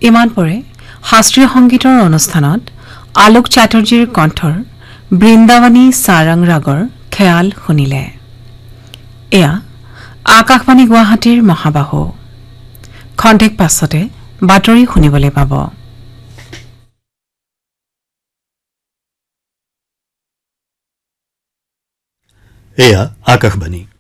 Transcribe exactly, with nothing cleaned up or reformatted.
ইমান পৰে শাস্ত্ৰীয় সংগীতৰ অনুষ্ঠানত আলোক চাটাৰ্জীৰ কণ্ঠৰ বৃন্দাবনী সাৰং ৰাগৰ খেয়াল শুনিলে। এয়া আকাশবাণী গুৱাহাটীৰ মহাবাহু। খন্তেক পাছতে বাতৰি শুনিবলৈ পাব। এয়া আকাশবাণী।